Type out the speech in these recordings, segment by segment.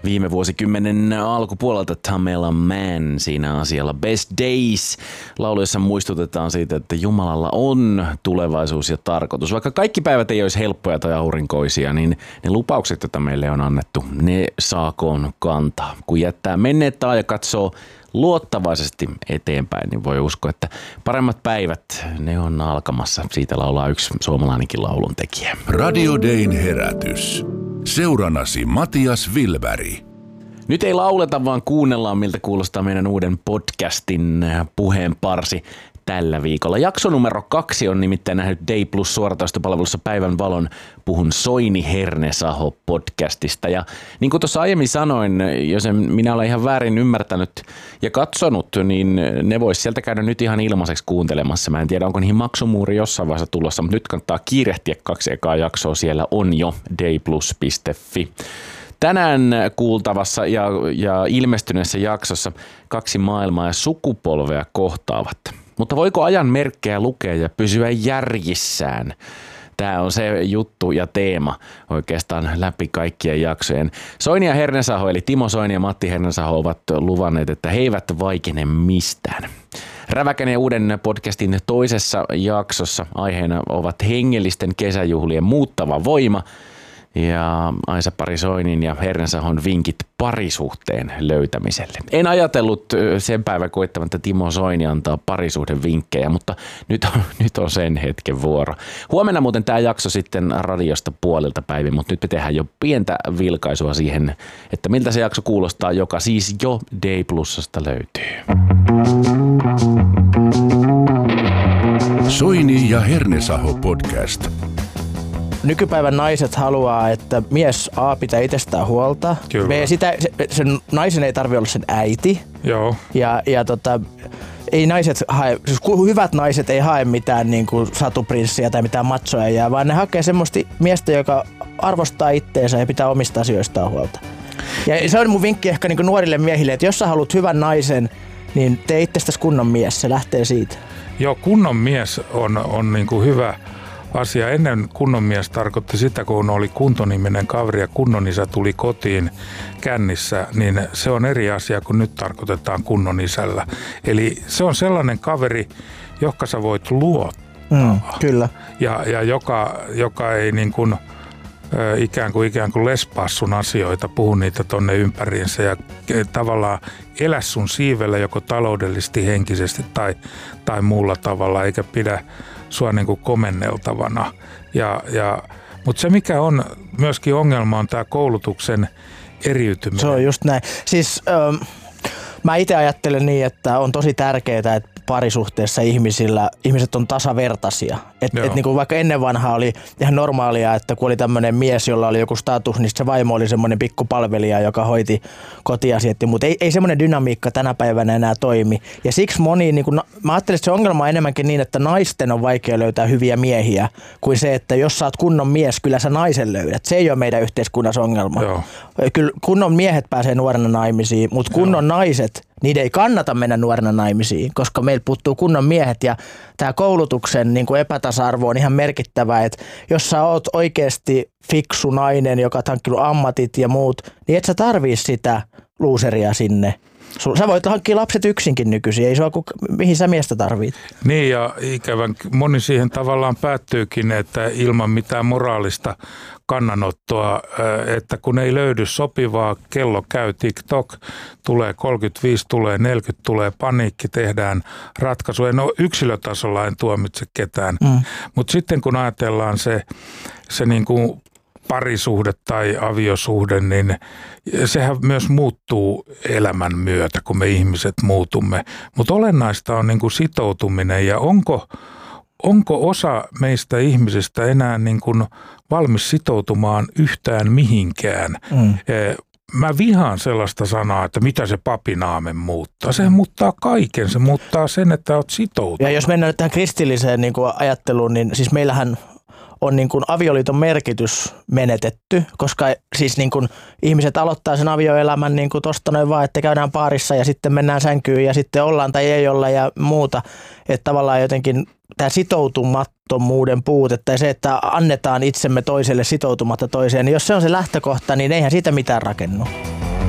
viime vuosikymmenen alkupuolelta Tamela Mann siinä asialla Best Days -laulu, jossa muistutetaan siitä, että Jumalalla on tulevaisuus ja tarkoitus. Vaikka kaikki päivät ei olisi helppoja tai aurinkoisia, niin ne lupaukset, joita meille on annettu, ne saakoon kantaa. Kun jättää menneet ja katsoo luottavaisesti eteenpäin, niin voi uskoa, että paremmat päivät, ne on alkamassa. Siitä laulaa yksi suomalainenkin lauluntekijä. Radio Dayn herätys. Seurannasi Matias Wilberg. Nyt ei lauleta, vaan kuunnellaan, miltä kuulostaa meidän uuden podcastin puheenparsi tällä viikolla. Jakso numero 2 on nimittäin nähnyt Day Plus -suoratoistopalvelussa päivän valon. Puhun Soini Hernesaho podcastista. Ja niin kuin tuossa aiemmin sanoin, jos minä olen ihan väärin ymmärtänyt ja katsonut, niin ne vois sieltä käydä nyt ihan ilmaiseksi kuuntelemassa. Mä en tiedä, onko niihin maksumuuri jossain vaiheessa tulossa, mutta nyt kannattaa kiirehtiä 2 ekaa jaksoa. Siellä on jo dayplus.fi. Tänään kuultavassa ja ilmestyneessä jaksossa 2 maailmaa ja sukupolvea kohtaavat. Mutta voiko ajan merkkejä lukea ja pysyä järjissään? Tämä on se juttu ja teema oikeastaan läpi kaikkien jaksojen. Soini ja Hernesaho, eli Timo Soini ja Matti Hernesaho, ovat luvanneet, että he eivät vaikene mistään. Räväkän ja uuden podcastin toisessa jaksossa aiheena ovat hengellisten kesäjuhlien muuttava voima ja Aisa-Pari Soinin ja Hernesahon vinkit parisuhteen löytämiselle. En ajatellut sen päivän koittavan, että Timo Soini antaa parisuhdevinkkejä, mutta nyt on sen hetken vuoro. Huomenna muuten tämä jakso sitten radiosta puolelta päivin, mutta nyt me tehdään jo pientä vilkaisua siihen, että miltä se jakso kuulostaa, joka siis jo Day Plusasta löytyy. Soini ja Hernesaho podcast. Nykypäivän naiset haluaa, että mies A pitää itsestään huolta. B, sen naisen ei tarvitse olla sen äiti. Joo. Ja ei naiset hae, siis hyvät naiset ei hae mitään niin kuin satuprinssiä tai mitään machoja, vaan ne hakee semmoista miestä, joka arvostaa itteensä ja pitää omista asioistaan huolta. Ja se on mun vinkki ehkä niin kuin nuorille miehille, että jos sä haluat hyvän naisen, niin tee itsestäsi kunnon mies. Se lähtee siitä. Joo, kunnon mies on niin kuin hyvä asia. Ennen kunnon mies tarkoitti sitä, kun oli kuntoniminen kaveri ja kunnon isä tuli kotiin kännissä, niin se on eri asia kuin nyt tarkoitetaan kunnon isällä. Eli se on sellainen kaveri, johon sä voit luottaa. Kyllä. Ja joka ei niin kuin, ikään kuin lespaa sun asioita, puhu niitä tonne ympäriinsä ja tavallaan elä sun siivellä joko taloudellisesti, henkisesti tai muulla tavalla, eikä pidä sua niin kuin komenneltavana. Mutta se, mikä on myöskin ongelma, on tämä koulutuksen eriytyminen. Se on just näin. Siis mä itse ajattelen niin, että on tosi tärkeää, että parisuhteessa ihmiset on tasavertaisia. Et niinku vaikka ennen vanhaa oli ihan normaalia, että kun oli tämmöinen mies, jolla oli joku status, niin se vaimo oli semmoinen pikkupalvelija, joka hoiti kotiasiat. Mutta ei semmoinen dynamiikka tänä päivänä enää toimi. Ja siksi moni, niinku, mä ajattelen, että se ongelma on enemmänkin niin, että naisten on vaikea löytää hyviä miehiä, kuin se, että jos sä oot kunnon mies, kyllä sä naisen löydät. Se ei ole meidän yhteiskunnassa ongelma. Joo. Kyllä kunnon miehet pääsee nuorena naimisiin, mutta kunnon naiset, niiden ei kannata mennä nuorena naimisiin, koska meillä puuttuu kunnon miehet ja tämä koulutuksen niin kuin epätasa-arvo on ihan merkittävä, että jos sä oot oikeasti fiksu nainen, joka on hankkinut ammatit ja muut, niin et sä tarvii sitä luuseria sinne. Sä voit hankkia lapset yksinkin nykyisin, ei se ole mihin sä miestä tarvit. Niin ja ikävän moni siihen tavallaan päättyykin, että ilman mitään moraalista kannanottoa, että kun ei löydy sopivaa, kello käy TikTok, tulee 35, tulee 40, tulee paniikki, tehdään ratkaisu. En ole yksilötasolla, en tuomitse ketään, mutta sitten kun ajatellaan se niin kuin parisuhde tai aviosuhde, niin sehän myös muuttuu elämän myötä, kun me ihmiset muutumme. Mutta olennaista on niin kuin sitoutuminen ja onko osa meistä ihmisistä enää niin kuin valmis sitoutumaan yhtään mihinkään? Mä vihaan sellaista sanaa, että mitä se papinaamen muuttaa. Se muuttaa kaiken. Se muuttaa sen, että oot sitoutunut. Ja jos mennään nyt tähän kristilliseen niin kuin ajatteluun, niin siis meillähän on niin kuin avioliiton merkitys menetetty, koska siis niin kuin ihmiset aloittaa sen avioelämän niin kuin tosta noin vaan, että käydään paarissa ja sitten mennään sänkyyn ja sitten ollaan tai ei olla ja muuta. Että tavallaan jotenkin tämä sitoutumattomuuden puute tai se, että annetaan itsemme toiselle sitoutumatta toiseen, niin jos se on se lähtökohta, niin eihän siitä mitään rakennu.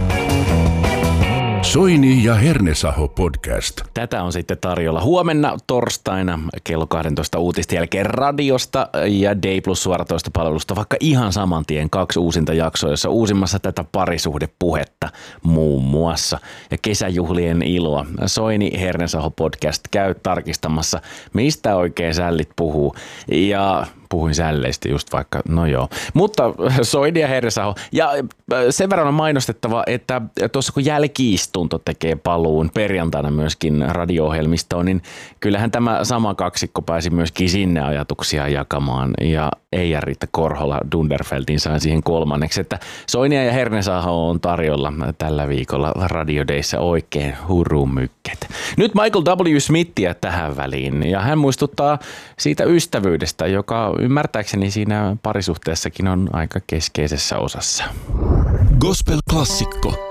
Soini ja Hernesaho podcast. Tätä on sitten tarjolla huomenna torstaina kello 12 uutisten jälkeen radiosta ja Day Plus suoratoistopalvelusta vaikka ihan saman tien 2 uusinta jaksoa, jossa uusimmassa tätä parisuhdepuhetta muun muassa. Ja kesäjuhlien iloa. Soini Hernesaho podcast käy tarkistamassa, mistä oikein sällit puhuu. Ja puhuin sälleistä just vaikka, no joo. Mutta Soini ja Hernesaho. Ja sen verran on mainostettava, että tuossa kun jälki-istunto tekee paluun perjantaina myöskin radio-ohjelmistoon, niin kyllähän tämä sama kaksikko pääsi myöskin sinne ajatuksia jakamaan. Ja Eija-Riitta Korhola Dunderfeltin sai siihen 3. Että Soinia ja Hernesaho on tarjolla tällä viikolla Radio Dayssä oikein hurumykket. Nyt Michael W. Smithia tähän väliin. Ja hän muistuttaa siitä ystävyydestä, joka ymmärtääkseni siinä parisuhteessakin on aika keskeisessä osassa. Gospel-klassikko.